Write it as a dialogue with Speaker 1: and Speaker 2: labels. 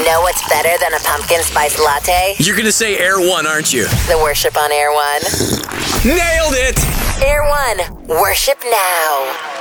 Speaker 1: know what's better than a pumpkin spice latte?
Speaker 2: You're gonna say Air One, aren't you?
Speaker 1: The worship on Air One.
Speaker 2: Nailed it!
Speaker 1: Air One. Worship now.